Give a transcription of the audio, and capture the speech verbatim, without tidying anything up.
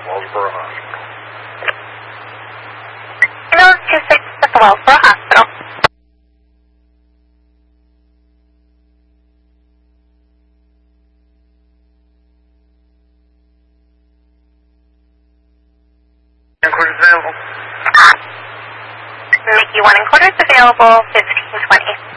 Wellsboro Hospital. Ambulance two six at the Wellsboro Hospital. Quarters available. Mickey one and quarters available, fifteen twenty.